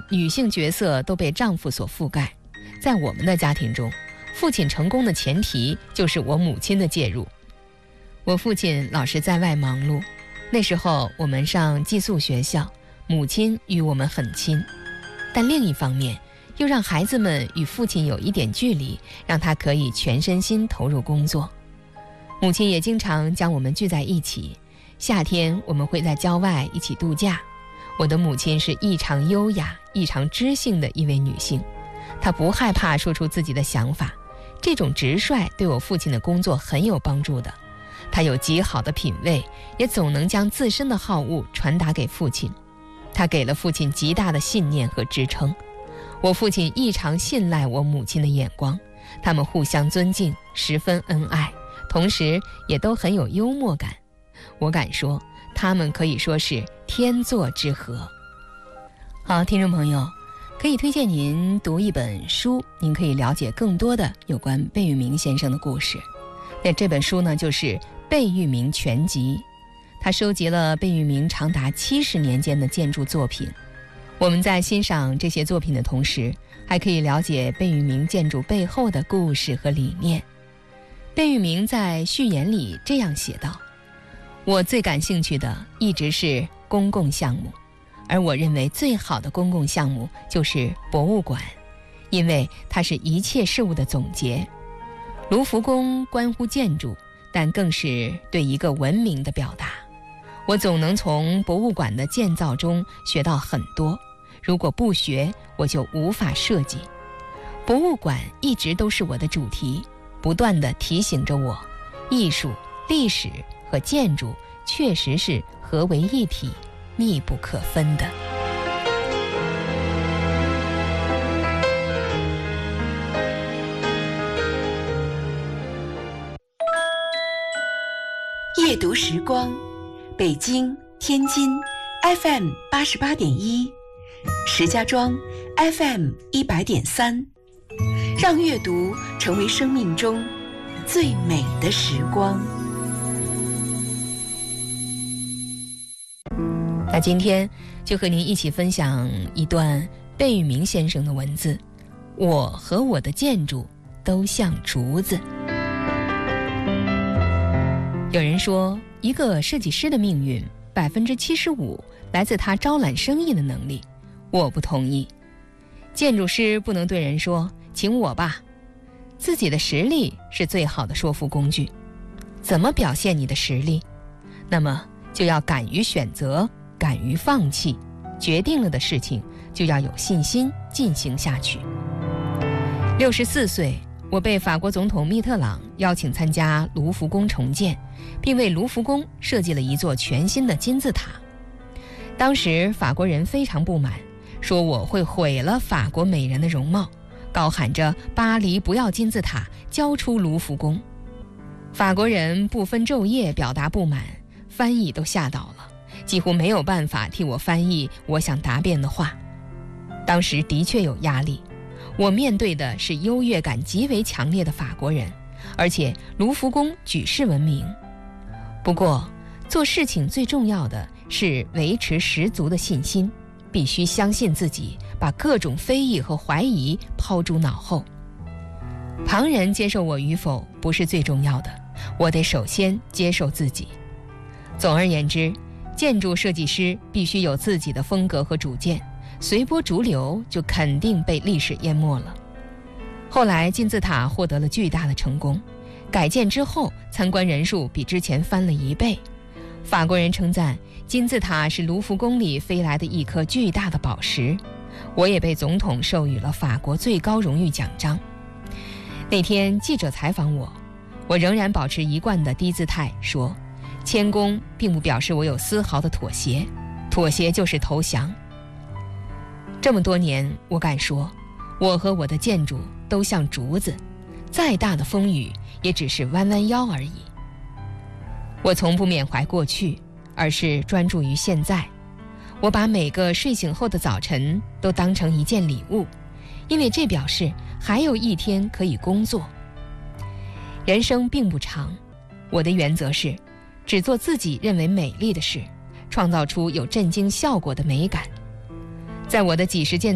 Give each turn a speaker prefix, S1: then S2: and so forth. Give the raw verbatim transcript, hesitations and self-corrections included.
S1: 女性角色都被丈夫所覆盖。在我们的家庭中，父亲成功的前提就是我母亲的介入。我父亲老是在外忙碌，那时候我们上寄宿学校，母亲与我们很亲，但另一方面又让孩子们与父亲有一点距离，让他可以全身心投入工作。母亲也经常将我们聚在一起，夏天我们会在郊外一起度假。我的母亲是异常优雅、异常知性的一位女性，她不害怕说出自己的想法，这种直率对我父亲的工作很有帮助的。她有极好的品味，也总能将自身的好恶传达给父亲。她给了父亲极大的信念和支撑。我父亲异常信赖我母亲的眼光，他们互相尊敬，十分恩爱，同时也都很有幽默感。我敢说，他们可以说是天作之合。好，听众朋友，可以推荐您读一本书，您可以了解更多的有关贝聿铭先生的故事。那这本书呢，就是《贝聿铭全集》，它收集了贝聿铭长达七十年间的建筑作品。我们在欣赏这些作品的同时，还可以了解贝聿铭建筑背后的故事和理念。贝聿铭在序言里这样写道：我最感兴趣的一直是公共项目，而我认为最好的公共项目就是博物馆，因为它是一切事物的总结。卢浮宫关乎建筑，但更是对一个文明的表达。我总能从博物馆的建造中学到很多，如果不学，我就无法设计。博物馆一直都是我的主题，不断地提醒着我，艺术、历史和建筑确实是合为一体，密不可分的。
S2: 夜读时光，北京、天津 F M 八十八点一，石家庄 F M 一百点三，让阅读成为生命中最美的时光。
S1: 那今天就和您一起分享一段贝聿铭先生的文字：我和我的建筑都像竹子。有人说，一个设计师的命运百分之七十五来自他招揽生意的能力。我不同意。建筑师不能对人说请我吧，自己的实力是最好的说服工具。怎么表现你的实力？那么就要敢于选择，敢于放弃，决定了的事情就要有信心进行下去。六十四岁，我被法国总统密特朗邀请参加卢浮宫重建，并为卢浮宫设计了一座全新的金字塔。当时法国人非常不满，说我会毁了法国美人的容貌，高喊着巴黎不要金字塔，交出卢浮宫。法国人不分昼夜表达不满，翻译都吓倒了，几乎没有办法替我翻译我想答辩的话。当时的确有压力，我面对的是优越感极为强烈的法国人，而且卢浮宫举世闻名。不过做事情最重要的是维持十足的信心，必须相信自己，把各种非议和怀疑抛诸脑后。旁人接受我与否不是最重要的，我得首先接受自己。总而言之，建筑设计师必须有自己的风格和主见，随波逐流就肯定被历史淹没了。后来金字塔获得了巨大的成功，改建之后参观人数比之前翻了一倍。法国人称赞金字塔是卢浮宫里飞来的一颗巨大的宝石。我也被总统授予了法国最高荣誉奖章。那天记者采访我，我仍然保持一贯的低姿态，说谦恭并不表示我有丝毫的妥协，妥协就是投降。这么多年，我敢说，我和我的建筑都像竹子，再大的风雨也只是弯弯腰而已。我从不缅怀过去，而是专注于现在。我把每个睡醒后的早晨都当成一件礼物，因为这表示还有一天可以工作。人生并不长，我的原则是只做自己认为美丽的事，创造出有震惊效果的美感。在我的几十件